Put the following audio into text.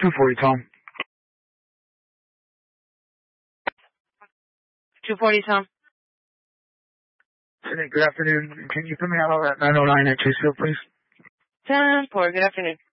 240, Tom. 240, Tom. Good afternoon. Can you put me out on that 909 at Chasefield, please? 10-4, good afternoon.